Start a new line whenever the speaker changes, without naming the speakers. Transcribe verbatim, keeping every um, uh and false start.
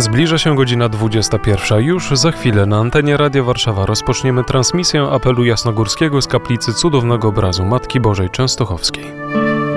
Zbliża się godzina dwudziesta pierwsza. Już za chwilę na antenie Radia Warszawa rozpoczniemy transmisję apelu jasnogórskiego z kaplicy Cudownego Obrazu Matki Bożej Częstochowskiej.